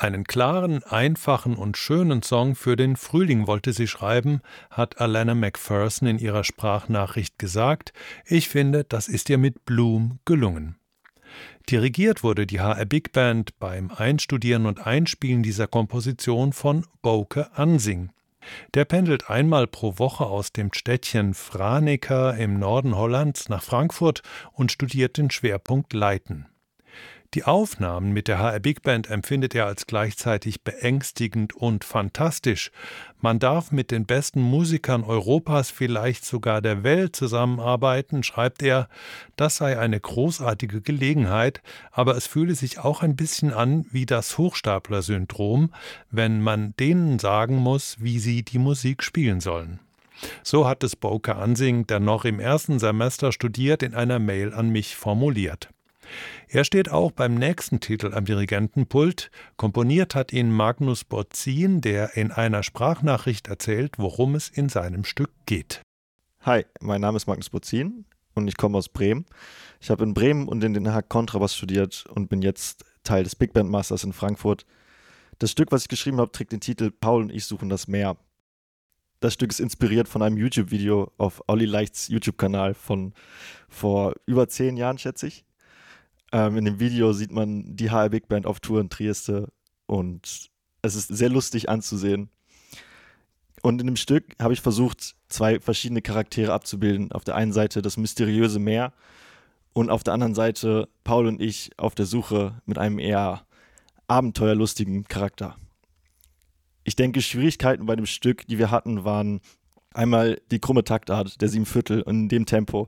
Einen klaren, einfachen und schönen Song für den Frühling wollte sie schreiben, hat Alana Macpherson in ihrer Sprachnachricht gesagt. Ich finde, das ist ihr mit Bloom gelungen. Dirigiert wurde die HR Big Band beim Einstudieren und Einspielen dieser Komposition von Bouke Ansing. Der pendelt einmal pro Woche aus dem Städtchen Franeker im Norden Hollands nach Frankfurt und studiert den Schwerpunkt Leiten. Die Aufnahmen mit der HR Big Band empfindet er als gleichzeitig beängstigend und fantastisch. Man darf mit den besten Musikern Europas, vielleicht sogar der Welt zusammenarbeiten, schreibt er. Das sei eine großartige Gelegenheit, aber es fühle sich auch ein bisschen an wie das Hochstapler-Syndrom, wenn man denen sagen muss, wie sie die Musik spielen sollen. So hat es Bouke Ansing, der noch im ersten Semester studiert, in einer Mail an mich formuliert. Er steht auch beim nächsten Titel am Dirigentenpult. Komponiert hat ihn Magnus Bozzin, der in einer Sprachnachricht erzählt, worum es in seinem Stück geht. Hi, mein Name ist Magnus Bozzin und ich komme aus Bremen. Ich habe in Bremen und in Den Haag Kontrabass studiert und bin jetzt Teil des Big Band Masters in Frankfurt. Das Stück, was ich geschrieben habe, trägt den Titel Paul und ich suchen das Meer. Das Stück ist inspiriert von einem YouTube-Video auf Olli Leichts YouTube-Kanal von vor über 10 Jahren, schätze ich. In dem Video sieht man die HR Big Band auf Tour in Trieste und es ist sehr lustig anzusehen. Und in dem Stück habe ich versucht, 2 verschiedene Charaktere abzubilden. Auf der einen Seite das mysteriöse Meer und auf der anderen Seite Paul und ich auf der Suche mit einem eher abenteuerlustigen Charakter. Ich denke, Schwierigkeiten bei dem Stück, die wir hatten, waren einmal die krumme Taktart, der 7/4 und in dem Tempo.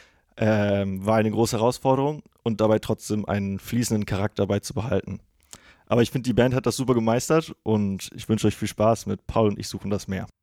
War eine große Herausforderung und dabei trotzdem einen fließenden Charakter beizubehalten. Aber ich finde, die Band hat das super gemeistert und ich wünsche euch viel Spaß mit Paul und ich suchen das Meer.